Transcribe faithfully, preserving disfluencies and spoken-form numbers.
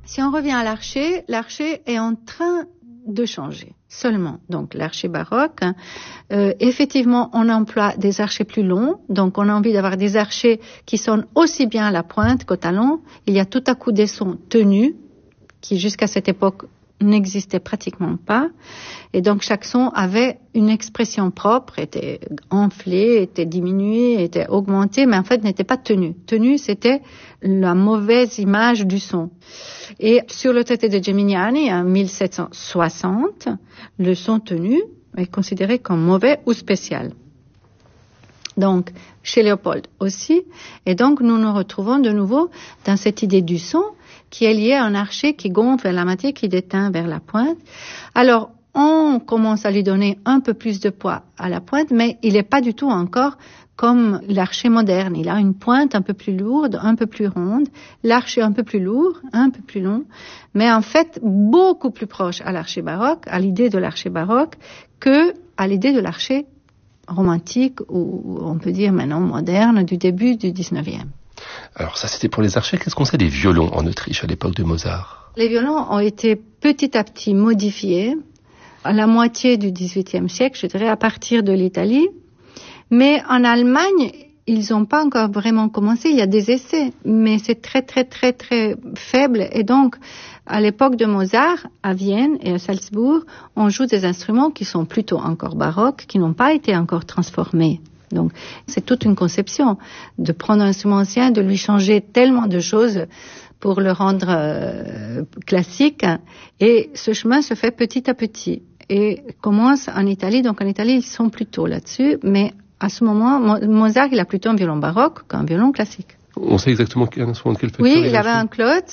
Si on revient à l'archet, l'archet est en train de changer seulement. Donc l'archet baroque, euh, effectivement, on emploie des archets plus longs. Donc on a envie d'avoir des archets qui sonnent aussi bien à la pointe qu'au talon. Il y a tout à coup des sons tenus qui jusqu'à cette époque n'existait pratiquement pas. Et donc, chaque son avait une expression propre, était enflé, était diminué, était augmenté, mais en fait, n'était pas tenu. Tenu, c'était la mauvaise image du son. Et sur le traité de Geminiani, en mille sept cent soixante, le son tenu est considéré comme mauvais ou spécial. Donc, chez Léopold aussi. Et donc, nous nous retrouvons de nouveau dans cette idée du son qui est liée à un archet qui gonfle vers la matière, qui déteint vers la pointe. Alors, on commence à lui donner un peu plus de poids à la pointe, mais il n'est pas du tout encore comme l'archet moderne. Il a une pointe un peu plus lourde, un peu plus ronde, l'archet un peu plus lourd, un peu plus long, mais en fait beaucoup plus proche à l'archet baroque, à l'idée de l'archet baroque, que à l'idée de l'archet romantique, ou on peut dire maintenant moderne, du début du dix-neuvième. Alors ça, c'était pour les archets. Qu'est-ce qu'on sait des violons en Autriche à l'époque de Mozart? Les violons ont été petit à petit modifiés à la moitié du dix-huitième siècle, je dirais, à partir de l'Italie. Mais en Allemagne, ils n'ont pas encore vraiment commencé. Il y a des essais, mais c'est très, très, très, très faible. Et donc, à l'époque de Mozart, à Vienne et à Salzbourg, on joue des instruments qui sont plutôt encore baroques, qui n'ont pas été encore transformés. Donc, c'est toute une conception de prendre un instrument ancien, de lui changer tellement de choses pour le rendre euh, classique. Et ce chemin se fait petit à petit et commence en Italie. Donc, en Italie, ils sont plutôt là-dessus. Mais à ce moment, Mozart, il a plutôt un violon baroque qu'un violon classique. On sait exactement quel instrument de quelle facture Oui, il, il avait un Claude.